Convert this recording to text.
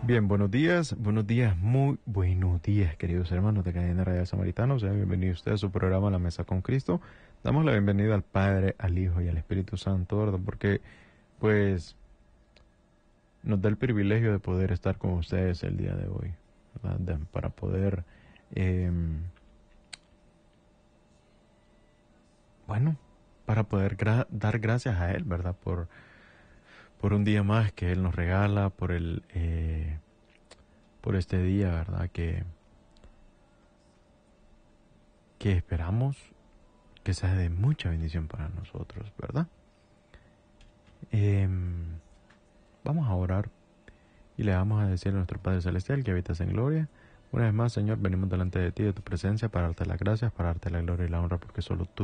Bien, buenos días, muy buenos días, queridos hermanos de Cadena Radio Samaritano. Sean bienvenidos ustedes a su programa La Mesa con Cristo. Damos la bienvenida al Padre, al Hijo y al Espíritu Santo, ¿verdad? Porque, pues, nos da el privilegio de poder estar con ustedes el día de hoy, ¿verdad? Para poder, eh, bueno, para poder dar gracias a Él, ¿verdad? Por un día más que Él nos regala, por este día, ¿verdad? Que esperamos que sea de mucha bendición para nosotros, ¿verdad? Vamos a orar y le vamos a decir a nuestro Padre Celestial que habitas en gloria. Una vez más, Señor, venimos delante de ti, de tu presencia, para darte las gracias, para darte la gloria y la honra, porque solo tú